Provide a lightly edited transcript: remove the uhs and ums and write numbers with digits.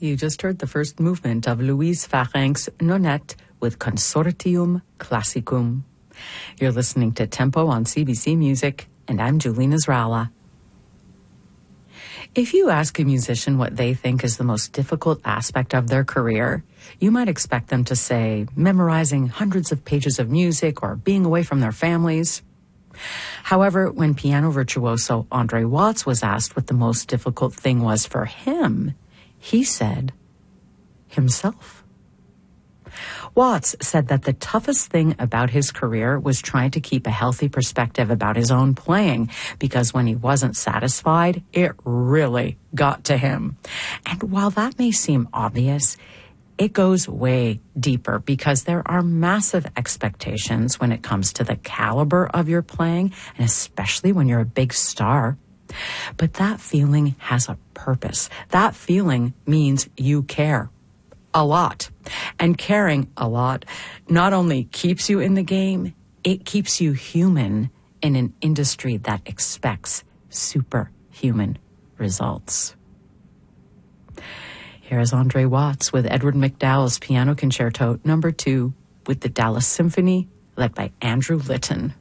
You just heard the first movement of Louise Farinck's Nonette with Consortium Classicum. You're listening to Tempo on CBC Music, and I'm Julina Zrala. If you ask a musician what they think is the most difficult aspect of their career, you might expect them to say memorizing hundreds of pages of music or being away from their families. However, when piano virtuoso Andre Watts was asked what the most difficult thing was for him, he said, himself. Watts said that the toughest thing about his career was trying to keep a healthy perspective about his own playing, because when he wasn't satisfied, it really got to him. And while that may seem obvious, it goes way deeper, because there are massive expectations when it comes to the caliber of your playing, and especially when you're a big star. But that feeling has a purpose. That feeling means you care a lot. And caring a lot not only keeps you in the game, it keeps you human in an industry that expects superhuman results. Here is Andre Watts with Edward McDowell's Piano Concerto No. 2 with the Dallas Symphony, led by Andrew Litton.